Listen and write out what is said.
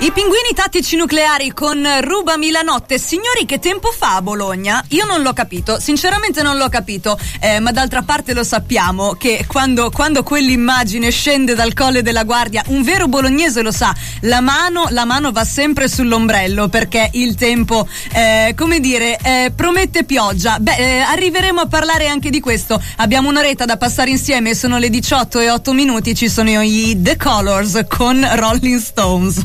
I pinguini tattici nucleari con Rubami la notte. Signori, che tempo fa a Bologna? Io non l'ho capito, sinceramente non l'ho capito, ma d'altra parte lo sappiamo che quando quell'immagine scende dal Colle della Guardia, un vero bolognese lo sa, la mano va sempre sull'ombrello, perché il tempo, promette pioggia. Arriveremo a parlare anche di questo. Abbiamo un'oretta da passare insieme, sono le 18:08, ci sono i The Colors con Rolling Stones.